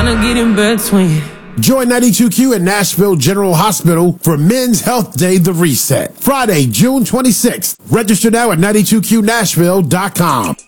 tryna get in between. Join 92Q at Nashville General Hospital for Men's Health Day The Reset. Friday, June 26th. Register now at 92QNashville.com.